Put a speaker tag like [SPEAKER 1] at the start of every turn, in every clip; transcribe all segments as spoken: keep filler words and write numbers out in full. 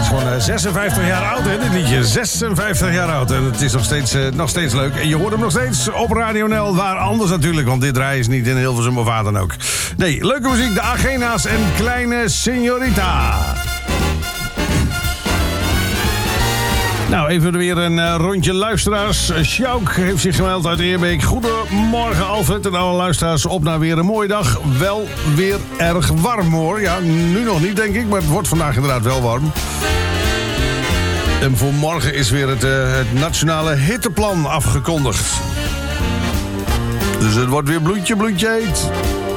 [SPEAKER 1] gewoon uh, zesenvijftig jaar oud, hè, dit liedje. zesenvijftig jaar oud. En het is nog steeds, uh, nog steeds leuk. En je hoort hem nog steeds op Radio N L. Waar anders natuurlijk, want dit draaien is niet in Hilversum of waar dan ook. Nee, leuke muziek. De Agena's en Kleine Señorita. Nou, even weer een uh, rondje luisteraars. Sjouk heeft zich gemeld uit Eerbeek. Goedemorgen Alfred en alle luisteraars. Op naar weer een mooie dag. Wel weer erg warm hoor. Ja, nu nog niet denk ik, maar het wordt vandaag inderdaad wel warm. En voor morgen is weer het, uh, het nationale hitteplan afgekondigd. Dus het wordt weer bloedje, bloedje heet.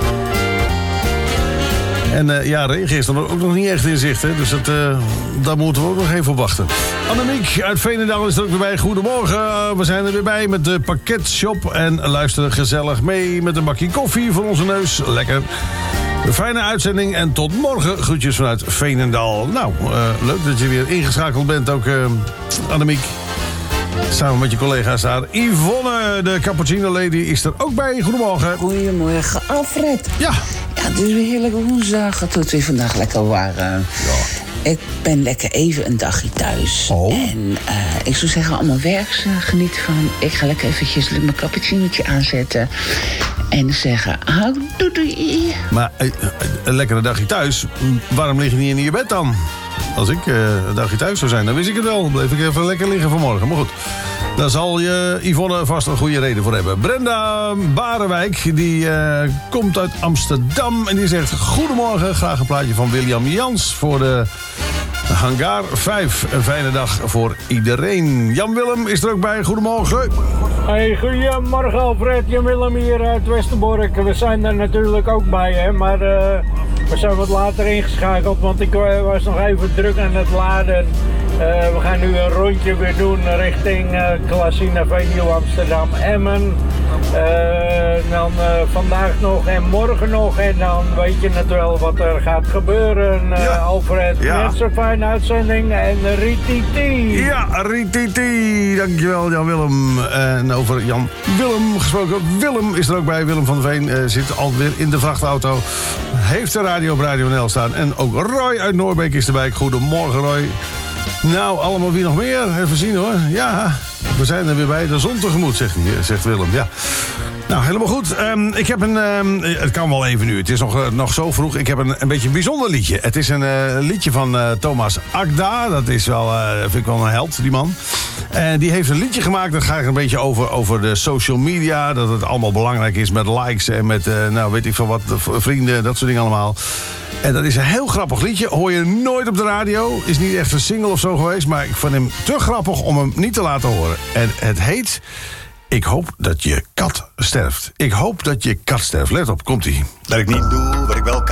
[SPEAKER 1] En uh, ja, regen is er ook nog niet echt in zicht, hè? Dus dat, uh, daar moeten we ook nog even op wachten. Annemiek uit Veenendaal is er ook weer bij. Goedemorgen, uh, we zijn er weer bij met de pakketshop. En luisteren gezellig mee met een bakje koffie voor onze neus. Lekker. Een fijne uitzending en tot morgen. Groetjes vanuit Veenendaal. Nou, uh, leuk dat je weer ingeschakeld bent ook, uh, Annemiek. Samen met je collega's daar. Yvonne, de cappuccino lady, is er ook bij. Goedemorgen.
[SPEAKER 2] Goedemorgen, Alfred.
[SPEAKER 1] Ja.
[SPEAKER 2] Ja, het is weer heerlijk woensdag. Het wordt weer vandaag lekker warm. Ja. Ik ben lekker even een dagje thuis.
[SPEAKER 1] Oh.
[SPEAKER 2] En uh, ik zou zeggen, allemaal werks uh, genieten van. Ik ga lekker eventjes mijn cappuccinootje aanzetten. En zeggen, houdoe.
[SPEAKER 1] Maar uh, een lekkere dagje thuis. Waarom lig je niet in je bed dan? Als ik uh, een dagje thuis zou zijn, dan wist ik het wel. Dan bleef ik even lekker liggen vanmorgen. Maar goed, daar zal je Yvonne vast een goede reden voor hebben. Brenda Barewijk, die uh, komt uit Amsterdam. En die zegt, goedemorgen, graag een plaatje van William Jans voor de Hangar vijf. Een fijne dag voor iedereen. Jan Willem is er ook bij. Goedemorgen.
[SPEAKER 3] Hey, goedemorgen Alfred. Jan Willem hier uit Westerbork. We zijn er natuurlijk ook bij, hè. Maar uh, we zijn wat later ingeschakeld, want ik uh, was nog even druk aan het laden. Uh, we gaan nu een rondje weer doen richting uh, Klasina Nieuw Amsterdam Emmen. Uh, dan uh, vandaag nog en morgen nog. En dan weet je net wel wat er gaat gebeuren, uh, ja. Alfred.
[SPEAKER 1] Ja.
[SPEAKER 3] Net zo'n fijne uitzending en rititi.
[SPEAKER 1] Ja, rititi. Dankjewel Jan Willem. En over Jan Willem gesproken. Willem is er ook bij. Willem van der Veen uh, zit alweer in de vrachtauto. Heeft de radio op Radio N L staan. En ook Roy uit Noorbeek is erbij. Goedemorgen Roy. Nou, allemaal wie nog meer? Even zien hoor. Ja, we zijn er weer bij. De zon tegemoet, zegt, zegt Willem. Ja. Nou, helemaal goed. Um, ik heb een... Um, het kan wel even nu. Het is nog, uh, nog zo vroeg. Ik heb een, een beetje een bijzonder liedje. Het is een uh, liedje van uh, Thomas Akda. Dat is wel, uh, vind ik wel een held, die man. En die heeft een liedje gemaakt. Dat gaat een beetje over, over de social media. Dat het allemaal belangrijk is met likes en met, uh, nou weet ik veel wat, vrienden. Dat soort dingen allemaal. En dat is een heel grappig liedje. Hoor je nooit op de radio. Is niet echt een single of zo geweest. Maar ik vond hem te grappig om hem niet te laten horen. En het heet... Ik hoop dat je kat sterft. Ik hoop dat je kat sterft. Let op, komt-ie.
[SPEAKER 4] Dat ik niet doe wat ik wel kan.